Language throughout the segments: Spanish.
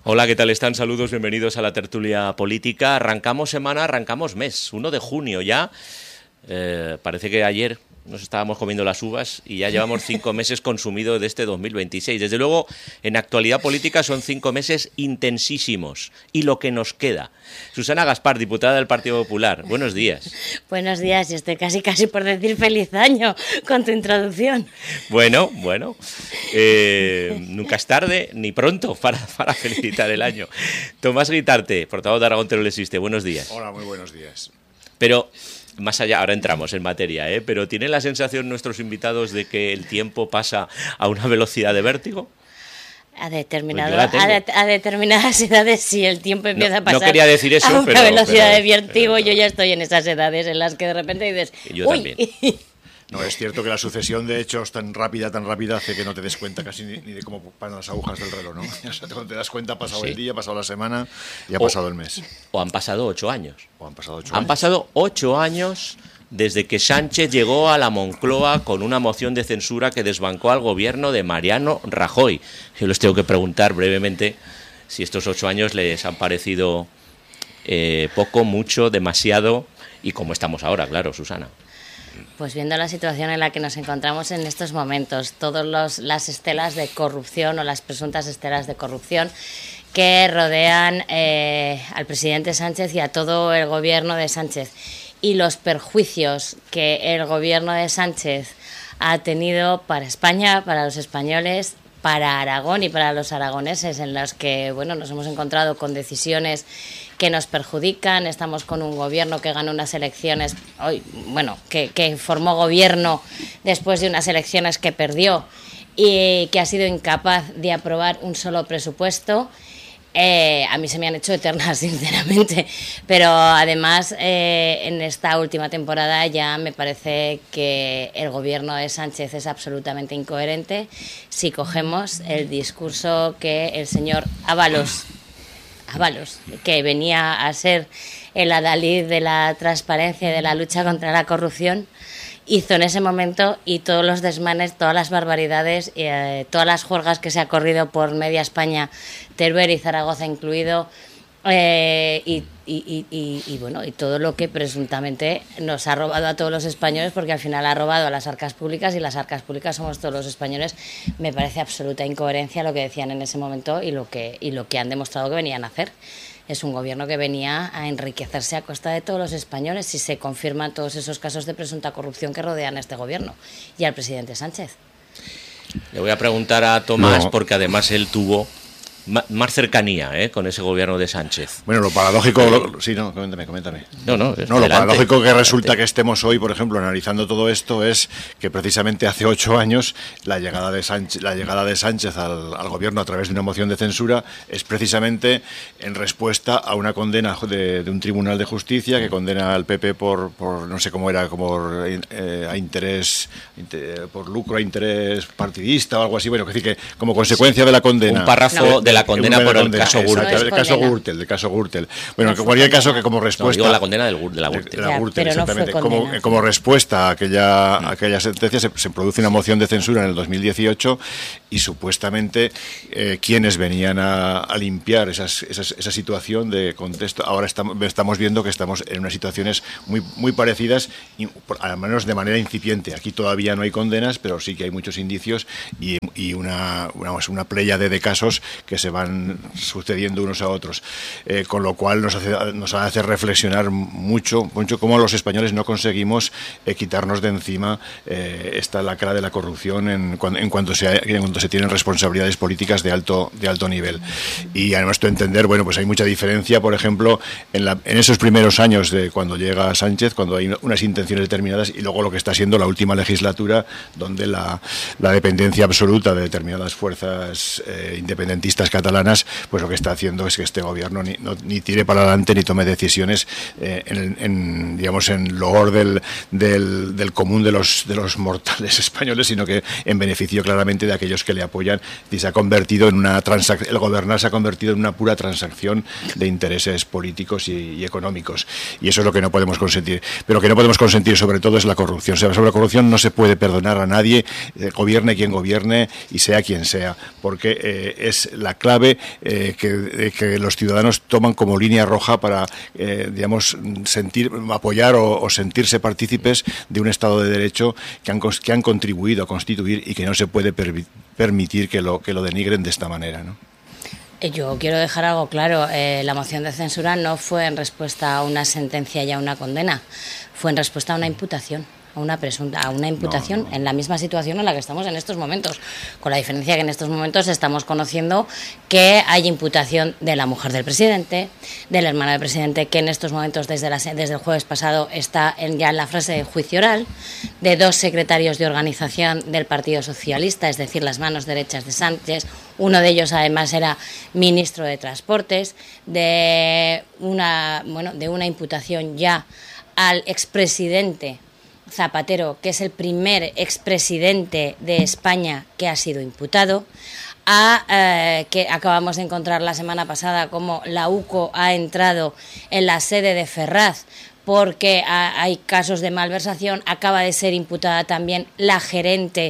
Hola, ¿qué tal están? Saludos, bienvenidos a la tertulia política. Arrancamos semana, arrancamos mes, 1 de junio ya. Parece que ayer nos estábamos comiendo las uvas y ya llevamos 5 meses consumidos de este 2026. Desde luego, en actualidad política son 5 meses intensísimos. Y lo que nos queda. Susana Gaspar, diputada del Partido Popular. Buenos días. Buenos días, y estoy casi por decir feliz año con tu introducción. Bueno, nunca es tarde ni pronto para felicitar el año. Tomás Guitarte, portavoz de Aragón Te lo existe. Buenos días. Hola, muy buenos días. Pero más allá, ahora entramos en materia, pero ¿tienen la sensación nuestros invitados de que el tiempo pasa a una velocidad de vértigo? A determinadas edades sí, el tiempo empieza a pasar. No quería decir eso, a una velocidad de vértigo. Yo ya estoy en esas edades en las que de repente dices, yo también. No, es cierto que la sucesión de hechos tan rápida hace que no te des cuenta casi ni de cómo paran las agujas del reloj, ¿no? O sea, cuando te das cuenta ha pasado el día, ha pasado la semana y ha pasado el mes. O han pasado 8 años. Han pasado 8 años desde que Sánchez llegó a la Moncloa con una moción de censura que desbancó al gobierno de Mariano Rajoy. Yo les tengo que preguntar brevemente si estos 8 años les han parecido poco, mucho, demasiado y cómo estamos ahora, claro, Susana. Pues viendo la situación en la que nos encontramos en estos momentos, todas las estelas de corrupción o las presuntas estelas de corrupción que rodean al presidente Sánchez y a todo el gobierno de Sánchez, y los perjuicios que el gobierno de Sánchez ha tenido para España, para los españoles, para Aragón y para los aragoneses, en los que nos hemos encontrado con decisiones que nos perjudican. Estamos con un gobierno que ganó unas elecciones, que formó gobierno después de unas elecciones que perdió y que ha sido incapaz de aprobar un solo presupuesto. A mí se me han hecho eternas, sinceramente, pero además en esta última temporada ya me parece que el gobierno de Sánchez es absolutamente incoherente si cogemos el discurso que el señor Ábalos, que venía a ser el adalid de la transparencia y de la lucha contra la corrupción, hizo en ese momento, y todos los desmanes, todas las barbaridades, todas las juergas que se ha corrido por media España, Teruel y Zaragoza incluido, y todo lo que presuntamente nos ha robado a todos los españoles, porque al final ha robado a las arcas públicas, y las arcas públicas somos todos los españoles. Me parece absoluta incoherencia lo que decían en ese momento y lo que han demostrado que venían a hacer. Es un gobierno que venía a enriquecerse a costa de todos los españoles, si se confirman todos esos casos de presunta corrupción que rodean a este gobierno y al presidente Sánchez. Le voy a preguntar a Tomás, porque además él tuvo más cercanía con ese gobierno de Sánchez. Bueno, lo paradójico... coméntame. Lo paradójico que resulta que estemos hoy, por ejemplo, analizando todo esto, es que precisamente hace 8 años la llegada de Sánchez al gobierno a través de una moción de censura es precisamente en respuesta a una condena de un tribunal de justicia que condena al PP por no sé cómo era, a interés, por lucro a interés partidista o algo así. Bueno, que decir que como consecuencia de la condena... Un párrafo de la condena por el caso Gürtel. El caso Gürtel. Bueno, en cualquier caso, que como respuesta... digo la condena de la Gürtel. De la Gürtel, exactamente. Como respuesta a aquella sentencia se produce una moción de censura en el 2018 y supuestamente quienes venían a limpiar esa situación de contexto. Ahora estamos viendo que estamos en unas situaciones muy parecidas, al menos de manera incipiente. Aquí todavía no hay condenas, pero sí que hay muchos indicios y una pléyade de casos que se van sucediendo unos a otros, con lo cual nos hace reflexionar mucho cómo los españoles no conseguimos quitarnos de encima esta lacra de la corrupción en cuanto se tienen responsabilidades políticas de alto nivel. Y a nuestro entender, pues hay mucha diferencia, por ejemplo, en esos primeros años de cuando llega Sánchez, cuando hay unas intenciones determinadas, y luego lo que está siendo la última legislatura, donde la dependencia absoluta de determinadas fuerzas independentistas catalanas, pues lo que está haciendo es que este gobierno ni tire para adelante ni tome decisiones en loor del común de los mortales españoles, sino que en beneficio claramente de aquellos que le apoyan, y se ha convertido en el gobernar se ha convertido en una pura transacción de intereses políticos y económicos, y eso es lo que no podemos consentir. Pero lo que no podemos consentir sobre todo es la corrupción. Sobre la corrupción no se puede perdonar a nadie, gobierne quien gobierne y sea quien sea, porque es la clave que los ciudadanos toman como línea roja para, digamos, apoyar o sentirse partícipes de un Estado de Derecho que han contribuido a constituir y que no se puede permitir que lo denigren de esta manera, ¿no? Yo quiero dejar algo claro, la moción de censura no fue en respuesta a una sentencia y a una condena, fue en respuesta a una imputación. A una imputación en la misma situación en la que estamos en estos momentos, con la diferencia que en estos momentos estamos conociendo que hay imputación de la mujer del presidente, de la hermana del presidente, que en estos momentos desde el jueves pasado está ya en la fase de juicio oral, de 2 secretarios de organización del Partido Socialista, es decir, las manos derechas de Sánchez. Uno de ellos además era ministro de Transportes, de una imputación ya al expresidente Zapatero, que es el primer expresidente de España que ha sido imputado, que acabamos de encontrar la semana pasada como la UCO ha entrado en la sede de Ferraz porque hay casos de malversación. Acaba de ser imputada también la gerente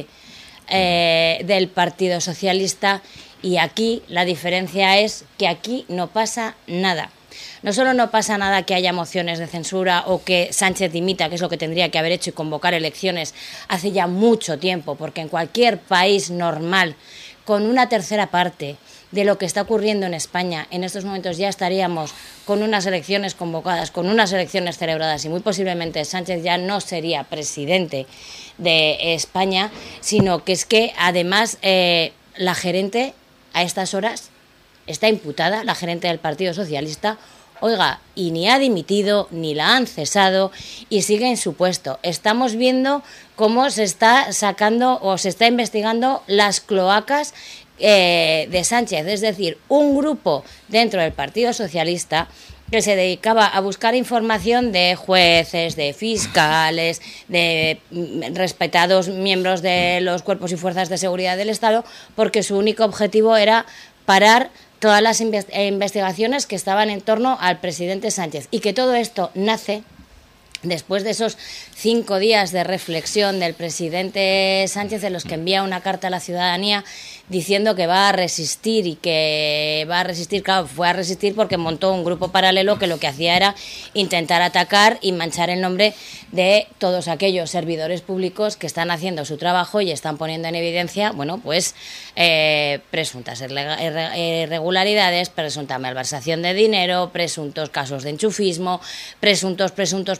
del Partido Socialista, y aquí la diferencia es que aquí no pasa nada. No solo no pasa nada que haya mociones de censura o que Sánchez dimita, que es lo que tendría que haber hecho, y convocar elecciones hace ya mucho tiempo, porque en cualquier país normal, con una tercera parte de lo que está ocurriendo en España, en estos momentos ya estaríamos con unas elecciones convocadas, con unas elecciones celebradas, y muy posiblemente Sánchez ya no sería presidente de España, sino que es que además la gerente a estas horas está imputada, la gerente del Partido Socialista, oiga, y ni ha dimitido, ni la han cesado, y sigue en su puesto. Estamos viendo cómo se está sacando o se está investigando las cloacas de Sánchez, es decir, un grupo dentro del Partido Socialista que se dedicaba a buscar información de jueces, de fiscales, de respetados miembros de los cuerpos y fuerzas de seguridad del Estado, porque su único objetivo era parar todas las investigaciones que estaban en torno al presidente Sánchez, y que todo esto nace después de esos 5 días de reflexión del presidente Sánchez, en los que envía una carta a la ciudadanía diciendo que va a resistir, y que va a resistir, claro, fue a resistir porque montó un grupo paralelo que lo que hacía era intentar atacar y manchar el nombre de todos aquellos servidores públicos que están haciendo su trabajo y están poniendo en evidencia, bueno, pues presuntas irregularidades, presunta malversación de dinero, presuntos casos de enchufismo, presuntos,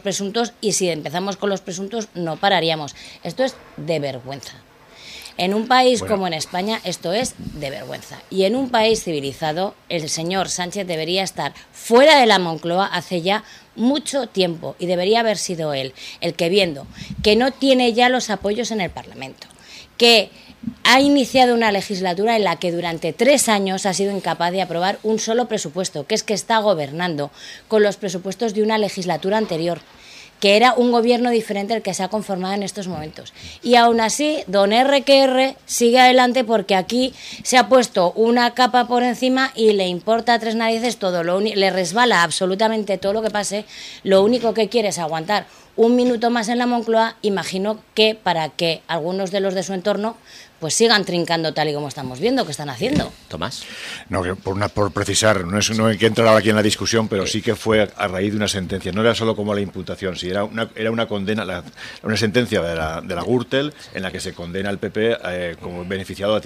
y si empezamos con los presuntos no pararíamos. Esto es de vergüenza. En un país como en España esto es de vergüenza, y en un país civilizado el señor Sánchez debería estar fuera de la Moncloa hace ya mucho tiempo, y debería haber sido él el que, viendo que no tiene ya los apoyos en el Parlamento, que ha iniciado una legislatura en la que durante 3 años ha sido incapaz de aprobar un solo presupuesto, que es que está gobernando con los presupuestos de una legislatura anterior, que era un gobierno diferente al que se ha conformado en estos momentos. Y aún así, don R sigue adelante, porque aquí se ha puesto una capa por encima y le importa a 3 narices todo, le resbala absolutamente todo lo que pase, lo único que quiere es aguantar un minuto más en la Moncloa, imagino que para que algunos de los de su entorno pues sigan trincando tal y como estamos viendo que están haciendo. Tomás. No, por precisar, no hay que entrar aquí en la discusión, pero sí que fue a raíz de una sentencia. No era solo como la imputación, sí, era una condena, una sentencia de la Gürtel, en la que se condena al PP como beneficiado a